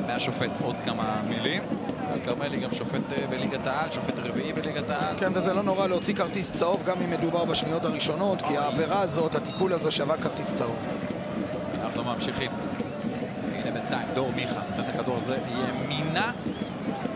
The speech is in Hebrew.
מהשופט עוד כמה מילים. כרמלי גם שופט בליגת העל, שופט רביעי בליגת העל. כן, וזה לא נורא להוציא כרטיס צהוב גם אם מדובר בשניות הראשונות, כי העבירה הזאת, התיקול הזה שווה כרטיס צהוב. אנחנו ממשיכים. הנה בינתיים, דור מיכה נותן את הכדור הזה ימינה